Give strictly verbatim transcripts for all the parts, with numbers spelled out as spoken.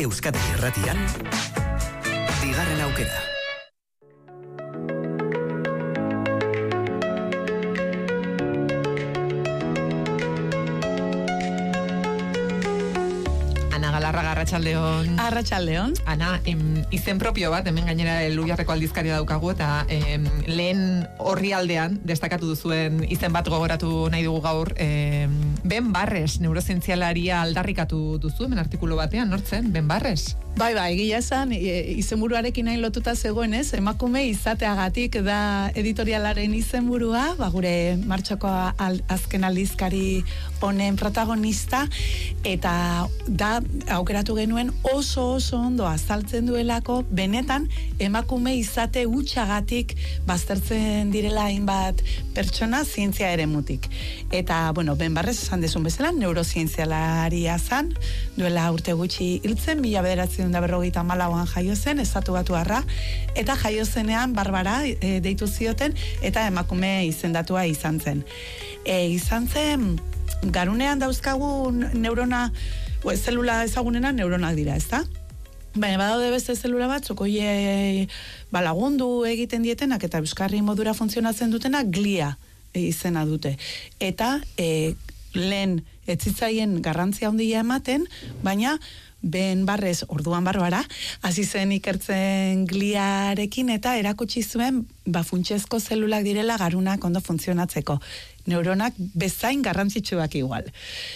Euskadi Irratian, bigarren aukera. Galarraga, Arratsaldeon. Arratsaldeon. Ana, em, izen propio bat, hemen gainera Elurriarreko aldizkaria daukagu, eta em, lehen orrialdean destakatu duzuen izen bat gogoratu nahi dugu gaur. Em, Ben Barres, neurozientzialaria aldarrikatu duzu, hemen artikulu batean, nortzen? Ben Barres? Bai, bai, egia esan, izenburuarekin hain lotuta zegoenez, emakume izateagatik da editorialaren izenburua, ba, gure martxoko al, azken aldizkari honen protagonista, eta da aukeratu genuen oso oso ondo azaltzen duelako, benetan emakume izate hutsagatik baztertzen direla hainbat pertsona zientzia eremutik. Eta, bueno, Ben Barres esan dezun bezala, neurozientzialaria zan, duela urte gutxi hiltzen, mila bederatziehun eta berrogeita hamalauan jaio zen, estatu batuarra, eta jaio zenean Barbara e, deitu zioten, eta emakume izendatua izan zen. E, izan zen, garunean dauzkagu neurona, Pues, zelula ezagunena neuronak dira, ezta? Baina badaude beste zelula batzuk, oie balagundu egiten dietenak eta euskarri modura funtzionatzen dutenak glia izena dute. Eta e, lehen etzitzaien garrantzia handia ematen, baina Ben Barres, orduan Barbara, hasi zen ikertzen gliarekin eta erakutsi zuen ba, funtsezko zelulak direla garunak ondo funtzionatzeko. Neuronak bezain garrantzitsuak igual.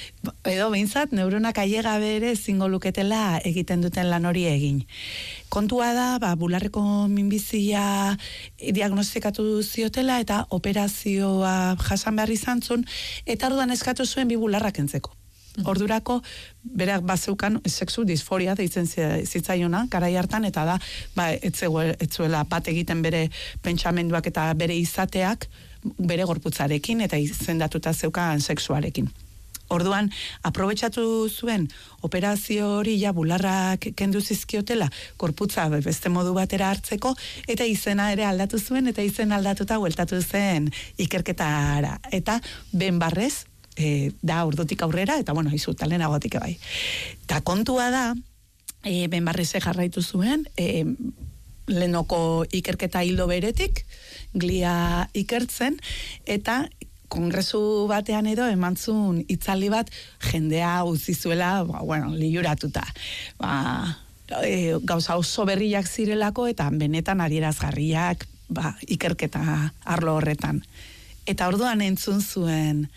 Edo behintzat, neuronak ailegabe ere ezingo luketela egiten duten lan hori egin. Kontua da, ba, bularreko minbizia diagnostikatu ziotela eta operazioa jasan behar izan zuen, eta orduan eskatu zuen bi bularrak entzeko. Ordurako, berak bazeukan sexu disforia deitzen zitzaiona, garai hartan, eta da, ba, etzuela bat egiten bere pentsamenduak eta bere izateak, bere gorputzarekin eta izendatuta zeukan sexuarekin. Orduan, aprobetxatu zuen operazio hori ja bularrak kendu zizkiotela, gorputza beste modu batera hartzeko, eta izena ere aldatu zuen, eta izen aldatuta hueltatu zen ikerketara. Eta Ben Barres, E, da ordutik aurrera, eta bueno, izu talenagotik bai. Eta kontua da, e, Ben Barrese jarraitu zuen, e, lehenoko ikerketa hildo beretik, glia ikertzen, eta kongresu batean edo emantzun itzaldi bat jendea utzizuela, ba, bueno, liuratuta. Ba, e, gauza oso berriak zirelako, eta benetan adierazgarriak ba, ikerketa arlo horretan. Eta orduan entzun zuen,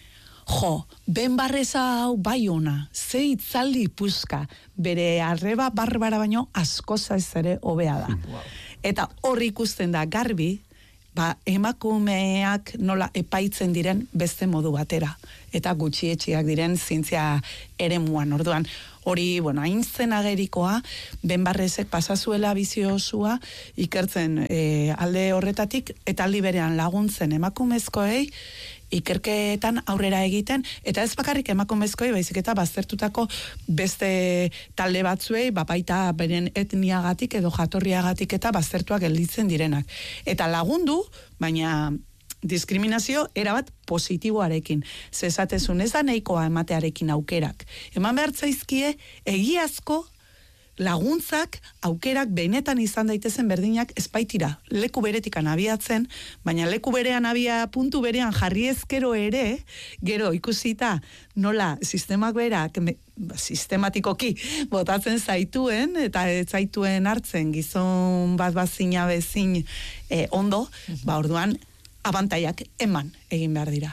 jo, Ben Barresa hau bai ona, ze itzaldi puzka, bere arreba Barbara baino askoz ez ere hobea da. Wow. Eta hor ikusten da garbi, ba, emakumeak nola epaitzen diren beste modu batera, eta gutxietxiak diren zientzia eremuan. Orduan, hori, bueno, hain zen agerikoa, Ben Barresek pasazuela biziozua ikertzen e, alde horretatik, eta aldi berean laguntzen emakumezkoei, ikerketan aurrera egiten, eta ez bakarrik emakumezkoei, baizik eta baztertutako beste talde batzuei, bapaita beren etniagatik edo jatorriagatik eta baztertuak gelditzen direnak. Eta lagundu, baina diskriminazio erabat positiboarekin. Zesatezun ez da nahikoa ematearekin aukerak. Eman behar zaizkie egiazko laguntzak, aukerak benetan izan daitezen berdinak espaitira. Leku beretikan abiatzen, baina leku berean abia puntu berean jarri ezkero ere, gero ikusita nola sistemak berak me, sistematikoki botatzen zaituen, eta ez zaituen hartzen gizon bat bazina bezin eh, ondo, uh-huh. ba orduan abantaiak eman egin behar dira.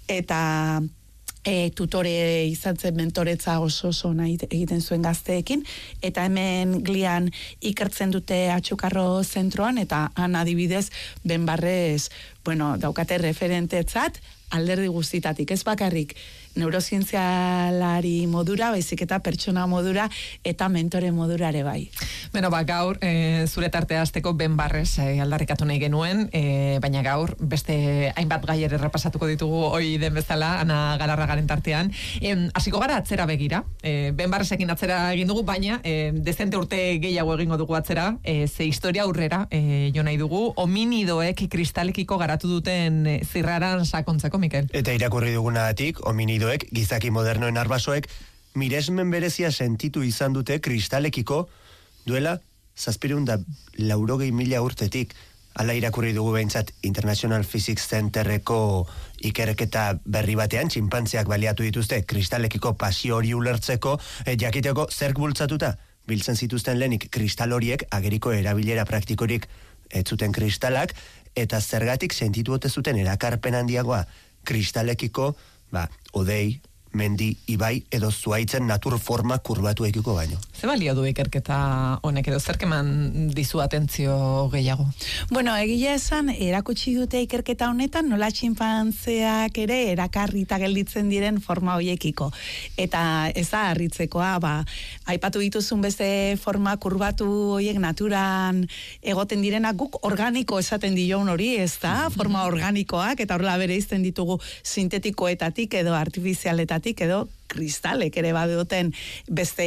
Eta E, tutore izan zen mentoretza oso oso nahi egiten zuen gazteekin, eta hemen glian ikertzen dute Atxukarro zentroan, eta han adibidez Ben Barres, bueno, daukate referentetzat alderdi guztitatik, ez bakarrik neurozientzialari modura, baizik eta pertsona modura eta mentore modura ere bai. Bueno, ba, gaur e, zure tartea hasteko Ben Barres e, aldarrikatu nahi genuen, e, baina gaur beste hainbat gai ere repasatuko ditugu hoi den bezala, Ana Galarragaren tartean. Hasiko gara atzera begira, e, Ben Barresekin atzera egin dugu, baina e, dezente urte gehiago egingo dugu atzera, e, ze historia aurrera e, jo nahi dugu, hominidoek kristalekiko garatu duten e, zirraran sakontzeko, Mikel. Eta irakurri dugunatik, hominidoek, gizaki modernoen arbasoek, miresmen berezia sentitu izan dute kristalekiko duela zazpireun da laurogei mila urtetik. Ala irakurri dugu behintzat International Physics Centerreko ikerketa berri batean, txinpantzeak baliatu dituzte kristalekiko pasio hori ulertzeko, e, jakiteko zerk bultzatuta, biltzen zituzten lehenik kristal horiek, ageriko erabilera praktikorik ez zuten kristalak, eta zergatik sentitu ote zuten erakarpen handiagoa kristalekiko, ba, odei, mendi, ibai, edo zuaitzen natur forma kurbatu ekiko baino. Ze balio du ikerketa honek edo zerkeman dizu atentzio gehiago? Bueno, egia esan, erakutsi dute ikerketa honetan, nola txinpantzeak ere erakarrita gelditzen diren forma hoiekiko. Eta ez da harritzekoa, ba, aipatu dituzun beste forma kurbatu hoiek naturan egoten direnak guk organiko esaten dion hori, ez da? Forma organikoak, eta horrela bereizten ditugu sintetikoetatik edo artifizialetatik edo kristalek ere baduten beste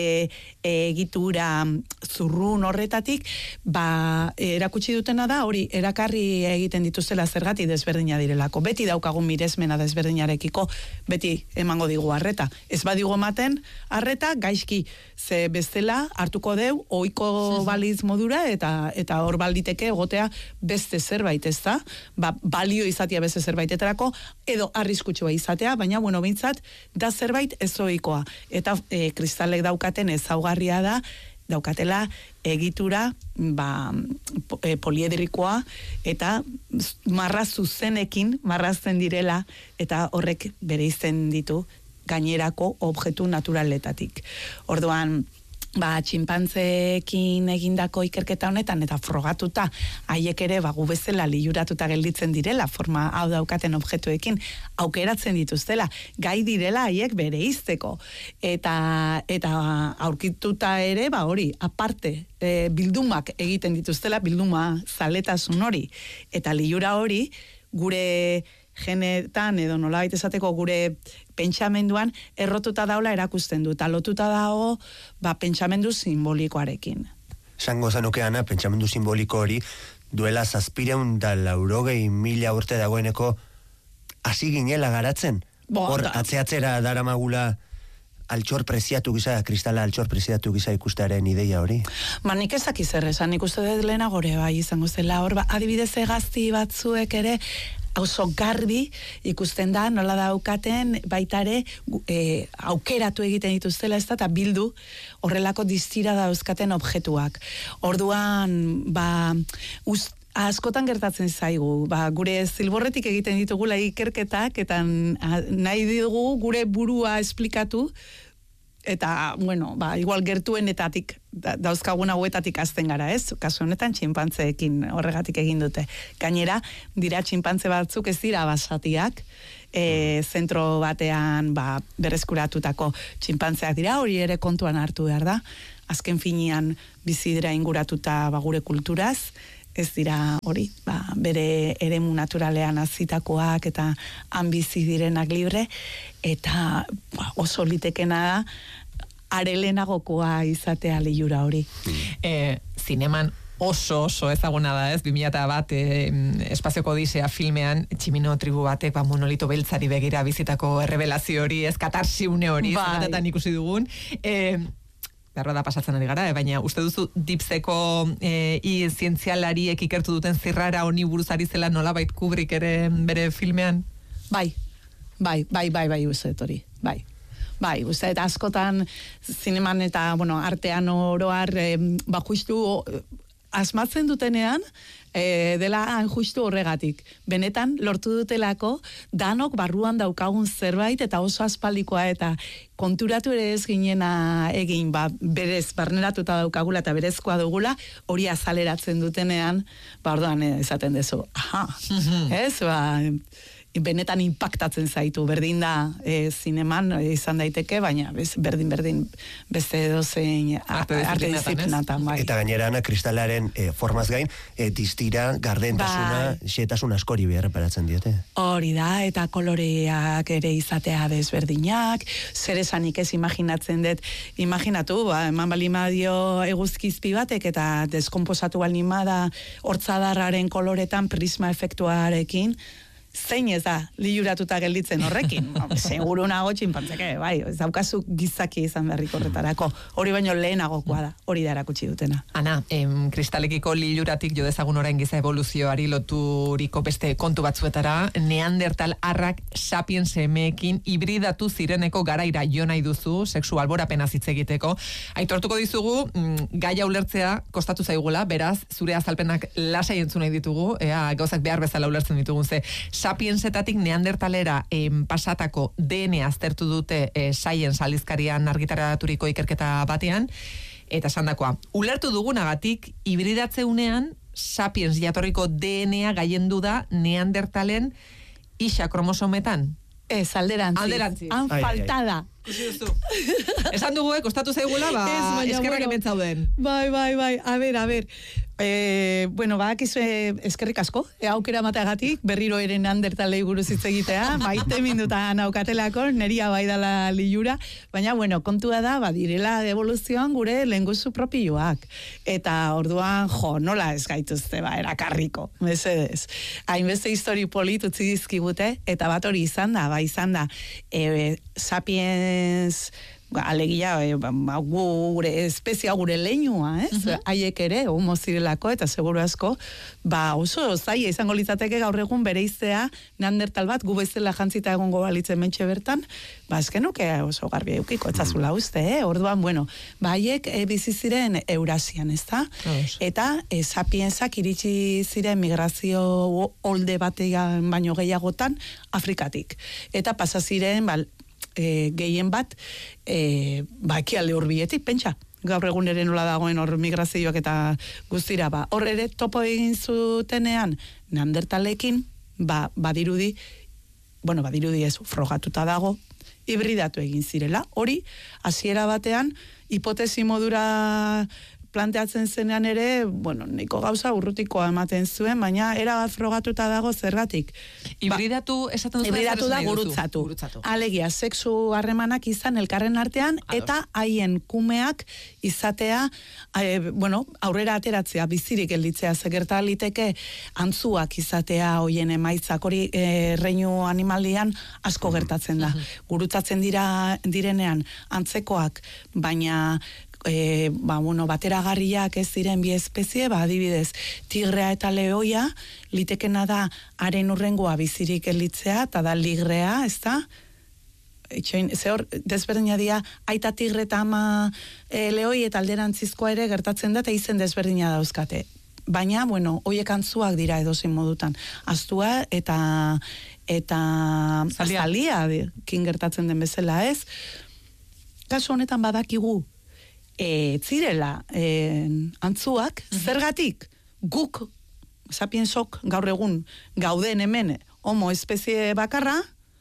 egitura zurrun horretatik, ba, erakutsi dutena da, hori, erakarri egiten dituztela zergatik desberdina direlako. Beti daukagun miresmena desberdinarekiko, beti emango digu arreta. Ez badigu ematen arreta, gaizki, ze bestela hartuko deu, ohiko baliz modura, eta eta hor balditeke egotea beste zerbait, ez da? Ba, balio izatea beste zerbaitetarako, edo arriskutsua izatea, baina, bueno, bintzat, da zerbait ez ohikoa. Eta e, kristalek daukaten ezaugarria da, daukatela egitura ba, e, poliedrikoa eta marra zuzenekin marrazten direla, eta horrek bereizten ditu gainerako objektu naturaletatik. Orduan, ba, txinpantzeekin egindako ikerketa honetan, eta frogatuta, haiek ere, ba, gu bezala liuratuta gelditzen direla, forma hau daukaten objektuekin, aukeratzen dituztela, gai direla haiek bereizteko. Eta, eta aurkituta ere, ba, hori, aparte, e, bildumak egiten dituztela, bilduma zaletasun hori, eta liura hori, gure genetan edo nolabait esateko gure pentsamenduan errotuta daula erakusten du, eta lotuta dago ba, pentsamendu simbolikoarekin. Sango zanukeana, pentsamendu simboliko hori duela zazpireun da laurogei mila urte dagoeneko hasi ginela garatzen. Bo, Hor, da. atzeatzera daramagula altxor preziatu gisa, kristala altxor preziatu gisa ikustearen ideia hori. Ba, nik ezak izer esan, nik uste dut lehenagore bai izango zela, hor, ba, adibidez egazti batzuek ere, oso garbi ikusten da, nola daukaten baitare e, aukeratu egiten dituztela, ez da, eta bildu horrelako distira dauzkaten objektuak. Orduan, ba, ust, askotan gertatzen zaigu, ba, gure zilborretik egiten ditugula ikerketak, eta nahi dugu gure burua esplikatu, eta, bueno, ba, igual gertuenetatik, da, dauzkagun hauetatik azten gara, ez? Kasu honetan txinpantzeekin horregatik egin dute. Gainera, dira txinpantze batzuk ez dira basatiak, e, zentro batean ba, berreskuratutako txinpantzeak dira, hori ere kontuan hartu behar da. Azken finean bizi dira inguratuta ba, gure kulturaz, ez dira hori, ba, bere eremu naturalean hazitakoak eta han bizi direnak libre, eta ba, oso litekena da arelenagokoa izatea lehiura hori. E, zineman oso oso ezaguna da, ez, bi mila bat e, Espazioko Odisea filmean tximino tribu batek ba, monolito beltzari begira bizitako errebelazio hori, ez, katarsiune hori, bai. Zanetan ikusi dugun. E, Berra da pasatzen ari gara, eh? Baina uste duzu dipseko e, i zientzialariek ikertu duten zirrara honi buruz ari zela nolabait Kubrick ere bere filmean? Bai, bai, bai, bai, bai, uste hori, bai. Bai, uste, eta askotan zineman eta, bueno, artean oroar, eh, ba, justu asmatzen dutenean, e, dela hain justu horregatik. Benetan, lortu dutelako, danok barruan daukagun zerbait, eta oso aspaldikoa, eta konturatu ere ez ginena egin, ba, berez, barneratuta daukagula, eta berezkoa dugula, hori azaleratzen dutenean, ba, orduan, esaten dezu, aha, ez, ba, benetan impactatzen zaitu, berdin da e, zineman e, izan daiteke, baina bez, berdin, berdin, beste dozein arte disiplinatan. Bai. Eta gainera, ana, kristalaren e, formaz gain, e, distira, gardentasuna, bai. Xetasun askori behar reparatzen diote. Hori da, eta koloreak ere izatea desberdinak, zer esanik ez imaginatzen dut, imaginatu, ba, eman balimadio eguzkizpi batek, eta deskomposatu balimada hortzadarraren koloretan prisma efektuarekin, zein ez da liuratuta gelditzen horrekin. Seguru nago txinpantzeke, bai, ez daukazu gizaki izan beharrik horretarako. Hori baino lehenagokoa da, hori da erakutsi dutena. Ana, em, kristalekiko liluratik jo dezagun orain giza evoluzioari loturiko beste kontu batzuetara, Neandertal arrak sapiens semeekin hibridatu zireneko garaira jo nahi duzu, sexu alborapena hitz egiteko. Aitortuko dizugu, mm, gaia ulertzea kostatu zaigula, beraz, zure azalpenak lasai entzun nahi ditugu, ea gauzak behar bezala ulertzen ditugun, ze sapiensetatik neandertalera eh, pasatako D N A aztertu dute eh, Science aldizkarian argitaraturiko ikerketa batean, eta esandakoa, ulertu dugunagatik hibridatzeunean sapiens jatorriko D N A gailendu da neandertalen isa kromosometan. Ez, alderantziz. Alderantziz. Han Ai, ai, faltada. Esan dugu, eh, kostatu zaigula, ba, eskerrak bueno, hementzauden. Bai, bai, bai, a ber, a ber. Eh, bueno, ba, akizue eskerrik asko, e, aukera mateagatik, berriro ere neandertalei buruz hitz egitea, maite minuta naukatelako, neria bai dala liura, baina, bueno, kontua da, badirela evoluzioan gure lenguzu propioak. Eta orduan, jo, nola ez gaituzte, ba, erakarriko, mesedez. Hainbeste histori polit utzi dizkigute, eta bat hori izan da, ba, izan da, e, sapiens... alegia, e, ba, gure espezia, gure leinua, ez? Uh-huh. Haiek ere, homo zirelako, eta seguru asko, ba, oso zaila izango litzateke gaur egun bereiztea neandertal bat, gu bezala jantzita egongo balitzen mentxe bertan, ba, eskenuke oso garbi eukiko, etzazula uste, eh? Orduan, bueno, ba, haiek e, bizi ziren Eurasian, ez da? Yes. Eta e, sapiensak iritsi ziren migrazio olde batean baino gehiagotan Afrikatik. Eta pasa ziren, ba, E, gehien bat e, ba, ekialde hurbietik, pentsa gaur egun ere nola dagoen hor migrazioak eta guztira, ba, hor ere topo egin zutenean neandertalekin, ba, badirudi bueno, badirudi ez frogatuta dago hibridatu egin zirela, hori hasiera batean hipotesi modura planteatzen zenean ere, bueno, niko gauza urrutikoa ematen zuen, baina era bat frogatuta dago zergatik. Hibridatu ba, esaten duzu. Hibridatu da gurutzatu. gurutzatu. Alegia, sexu harremanak izan elkarren artean, Ados. Eta haien kumeak izatea, e, bueno, aurrera ateratzea, bizirik gelditzea, zegerta liteke antzuak izatea hoien emaitzak, hori e, reinu animalian asko gertatzen da. Gurutzatzen dira direnean antzekoak, baina E, ba, bueno, bateragarriak ez ziren bi espezie, ba, adibidez, tigrea eta lehoia, litekena da haren urrengoa bizirik elitzea, eta da ligrea, ez da? Etxoin, ze hor, desberdina dia, aita tigre eta ama e, lehoi eta alderantzizkoa ere gertatzen da, eta izen desberdina dauzkate. Baina, bueno, hoiek antzuak dira edozein modutan. Aztua eta eta zalia, zalia kin gertatzen den bezala, ez? Kasu honetan badakigu, E, zirela e, antzuak, uh-huh. Zergatik guk sapiensok gaur egun gauden hemen homo espezie bakarra,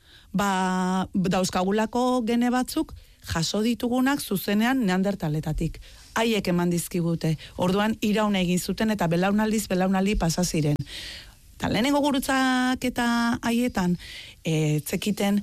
ba, dauzkagulako gene batzuk jaso ditugunak zuzenean neandertaletatik. Haiek eman dizkigute. Orduan iraun egin zuten eta belaunaldiz belaunaldi pasa ziren. Ta lehenengo gurutzak eta haietan e, zekiten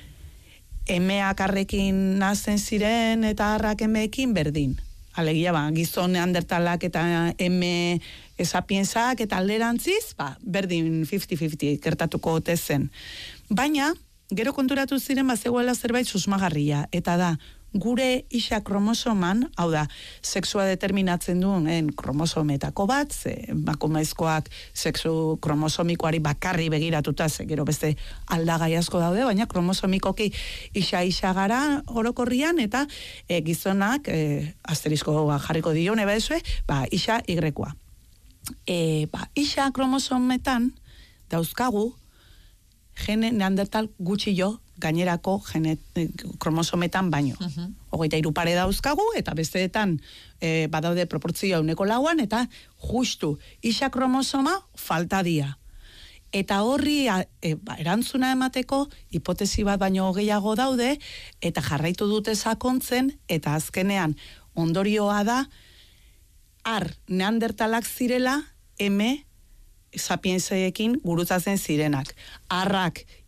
emeak arrekin nazten ziren eta arrak emeekin berdin. Alegia, ba, gizon neandertalak eta eme sapiensak eta alderantziz, ba, berdin fifty fifty gertatuko ote zen. Baina, gero konturatu ziren bazegoela zerbait susmagarria, eta da, gure isa kromosoman, hau da, sexua determinatzen duen kromosometako bat, ze emakumezkoak sexu kromosomikoari bakarri begiratuta, ze gero beste aldagai asko daude, baina kromosomikoki isa-isa gara orokorrian, eta e, gizonak, e, asterisko jarriko dio, neba ezue, ba, isa igrekoa. E, ba, isa kromosometan dauzkagu gene neandertal gutxi jo gainerako genet, kromosometan baino. Uh-huh. Hogeita hiru pare dauzkagu, eta besteetan e, badaude proportzioa uneko lauan, eta justu isa kromosoma falta dia. Eta horri e, ba, erantzuna emateko hipotesi bat baino gehiago daude, eta jarraitu dute sakontzen, eta azkenean ondorioa da, ar neandertalak zirela, eme sapienseekin gurutzatzen zirenak. Arrak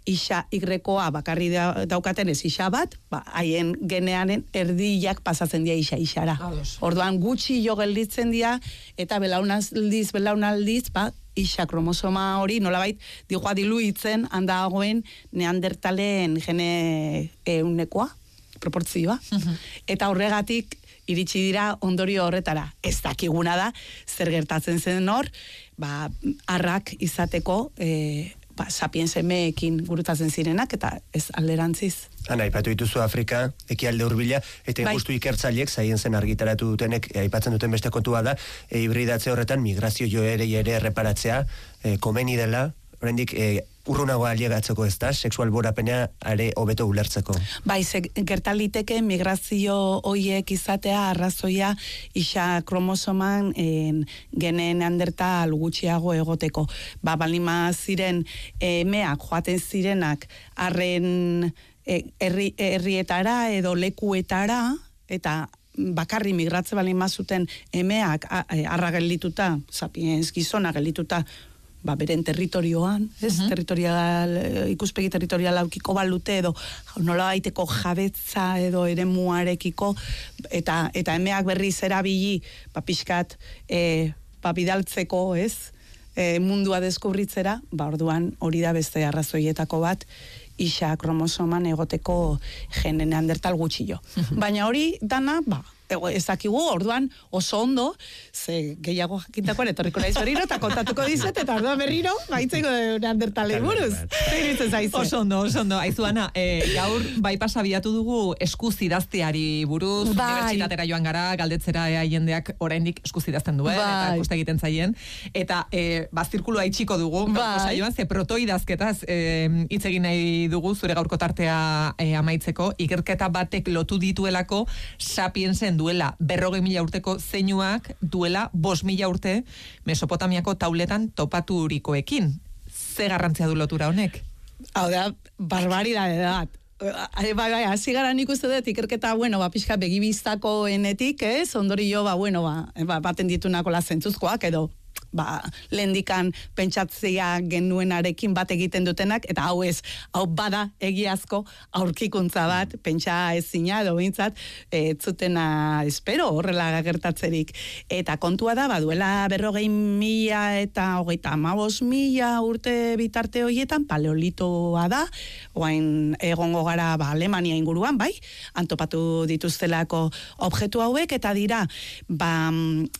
isa igrekoa bakarri da, daukaten ez isa bat, ba, haien genearen erdiak pasatzen dira isa isara. Orduan gutxi jo gelditzen dira, eta belaunaldiz, belaunaldiz, ba, isa kromosoma hori nolabait dijoa diluitzen handagoen neandertalen gene eunekoa, proportzioa. Uh-huh. Eta horregatik iritsi dira ondorio horretara. Ez dakiguna da, zer gertatzen zen hor, ba, arrak izateko e, ba, sapiens emeekin gurutatzen zirenak, eta ez alderantziz. Ana, aipatu dituzu Afrika, ekialde hurbila, eta bai. Justu ikertzaileek zaien zen argitaratu dutenek, e, aipatzen duten beste kontua da, e, hibridatze horretan migrazio joerei ere erreparatzea, e, komeni dela, oraindik e, urrunago ailegatzeko ez da, sexual borapena are hobeto ulertzeko. Bai, gertaliteke migrazio hoiek izatea arrazoia isa kromosoman en, gene neandertal gutxiago egoteko. Ba, balima ziren emeak joaten zirenak arren herri, herrietara edo lekuetara, eta bakarri migratze balima zuten emeak arra geldituta, sapiens gizona geldituta, ba, beren territorioan, ez, uh-huh. territorial, ikuspegi territorial aukiko balute edo nola baiteko jabetza edo ere muarekiko, eta, eta emeak berriz erabili, ba, pixkat, e, ba, bidaltzeko, ez, e, mundua deskubritzera, ba, orduan hori da beste arrazoietako bat, isa kromosoman egoteko gene neandertal gutxillo. Uh-huh. Baina hori dana, ba, ez dakigu, orduan oso ondo, ze gehiago jakintakoan etorriko naiz berriro, eta kontatuko dizet, eta orduan berriro, gaitzeko neandertalei buruz. Zeiritzen zaizu. Oso ondo, oso ondo. Aizu, Ana, e, gaur bai pasabiatu dugu eskuz idazteari buruz, bai. Unibertsitatera joan gara, galdetzera ea jendeak oraindik eskuz idazten duen, bai. Eta ikuste egiten zaien, eta e, ba, zirkulua itxiko dugu, bai. Saioan, ze protoidazketaz hitz e, egin nahi dugu, zure gaurko tartea e, amaitzeko, ikerketa batek lotu dituelako sapiensen duela berrogei mila urteko zeinuak duela bost mila urte Mesopotamiako tauletan topaturikoekin. Ze garrantzia du lotura honek? Hau da, barbaridade bat. Bai, bai, hasi gara nik uste dut, ikerketa, bueno, ba, pixka begibiztako enetik, ez? Ondorio, ba, bueno, ba, baten ditunako la zentzuzkoak, edo ba, lehendikan pentsatzea genuenarekin bat egiten dutenak, eta hau ez, hau bada egiazko aurkikuntza bat, pentsa ezina edo behintzat, ez zutena espero horrela gertatzerik. Eta kontua da, baduela berrogei mila eta hogeita hamabos mila urte bitarte horietan, paleolitoa da, oain egongo gara ba, Alemania inguruan, bai, antopatu dituztelako objektu hauek, eta dira, ba,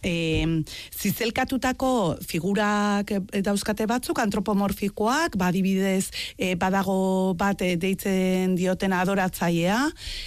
e, zizelkatutako figurak dauzkate batzuk, antropomorfikoak, badibidez e, badago bat e, deitzen dioten adoratzailea,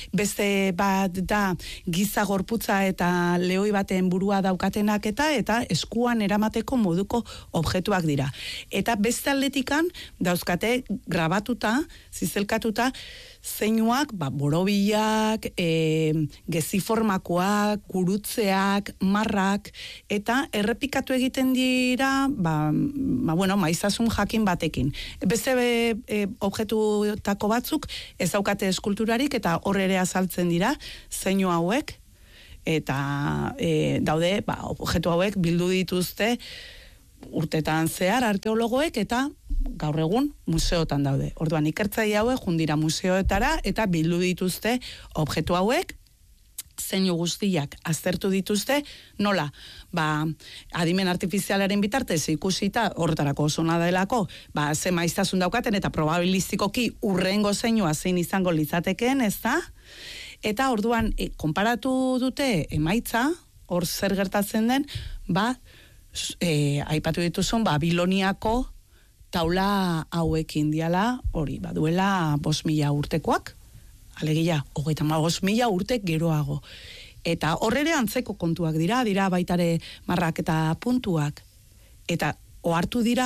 beste bat da giza gorputza eta lehoi baten burua daukatenak eta eta eskuan eramateko moduko objektuak dira. Eta beste aldetikan dauzkate grabatuta, zizelkatuta, zeinuak, ba, borobilak, e, geziformakoak, gurutzeak, marrak, eta errepikatu egiten dira, ba, ba bueno, maiztasun jakin batekin. Beste e, objektutako batzuk ez daukate eskulturarik, eta hor ere azaltzen dira, zeinu hauek, eta e, daude, ba, objektu hauek bildu dituzte urtetan zehar arkeologoek, eta gaur egun museotan daude. Orduan ikertzaile hauek jundira museoetara eta bildu dituzte objektu hauek, zeinu guztiak aztertu dituzte, nola, ba, adimen artifizialaren bitartez ikusita, horretarako oso delako, ba, ze maiztasun daukaten eta probabilistikoki urrengo zeinua zein izango litzatekeen, ez da? Eta orduan, e, konparatu dute emaitza, hor zer gertatzen den, ba, e, aipatu dituzun, Babiloniako taula hauekin diala, hori, baduela bost mila urtekoak, alegia, hogeita ma bost mila urte geroago. Eta horrere antzeko kontuak dira, dira baitare marrak eta puntuak. Eta ohartu dira,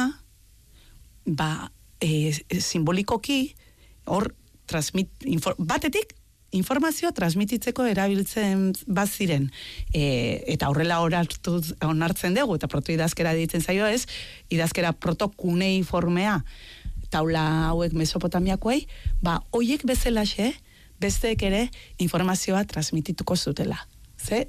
ba, e, e, simbolikoki, hor, transmit, infor, batetik, informazioa transmititzeko erabiltzen baziren, e, eta horrela onartzen dugu, eta protoidazkera ditzen zaio ez, idazkera protokuneiformea taula hauek Mesopotamiakoei, ba, hoiek bezalaxe, besteek ere informazioa transmitituko zutela. Ze,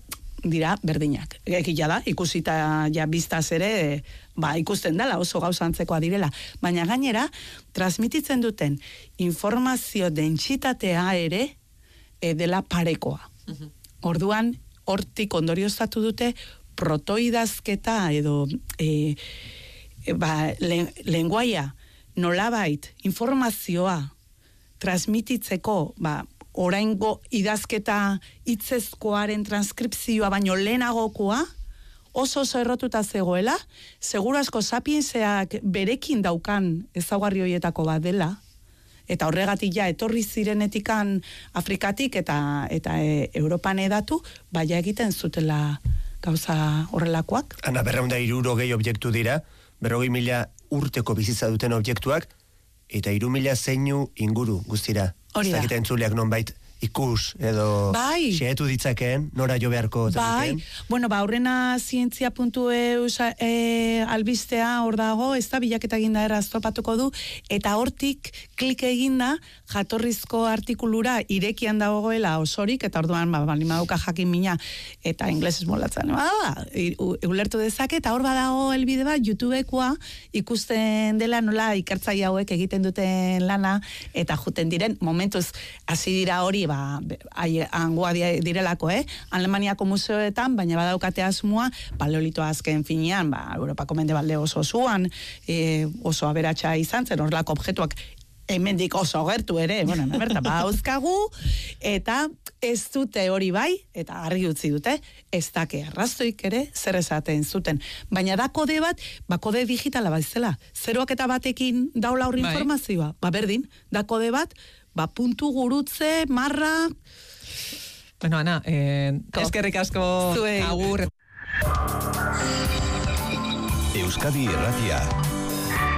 dira berdinak. Egia da, ikusita ja biztaz ere, ba, ikusten dela, oso gauza antzekoa direla. Baina gainera, transmititzen duten informazio dentsitatea ere e, dela parekoa. Uh-huh. Orduan, hortik ondorioztatu dute protoidazketa edo e, e, ba, le, lenguaia nolabait informazioa transmititzeko, ba, oraingo idazketa hitzezkoaren transkripzioa baino lehenagokoa, oso oso errotuta zegoela, seguru asko sapienseak berekin daukan ezaugarri horietako bat dela, eta horregatik ja etorri zirenetikan Afrikatik eta eta e, Europan edatu, baina egiten zutela gauza horrelakoak. Ana, berreunda hirurogei objektu dira, berrogei mila urteko bizitza duten objektuak, eta hiru mila zeinu inguru guztira. Hori da. Zakita entzuleak nonbait ikus edo bai. xehetu ditzakeen, nora jo beharko bai. Bueno, ba, horrena zientzia puntu e u e, albistea hor dago, ez da bilaketa eginda eraz topatuko du, eta hortik klik eginda jatorrizko artikulura irekian dagoela osorik, eta orduan, ba, balima dauka jakin mina, eta inglesez molatzen, ba, ulertu dezake, eta hor badago elbide bat, YouTubekoa ikusten dela nola ikertzai hauek egiten duten lana, eta juten diren, momentuz, hasi dira hori, ba, hangoa direlako, eh? Alemaniako museoetan, baina badaukate asmoa, paleolitoa azken finean, ba, Europako mendebalde oso zuan, e, oso aberatsa izan zen, horrelako objektuak hemendik oso gertu ere, bueno, berta, ba, auskagu, eta ez dute hori bai, eta argi utzi dute, ez dake arrazoik ere, zer esaten zuten. Baina da kode bat, ba, kode digitala baizela. Zeroak eta batekin daula horri informazioa. Ba, berdin, da kode bat, ba, puntu gurutze, marra... Bueno, Ana, eh, eskerrik asko, agur. Euskadi Irratia.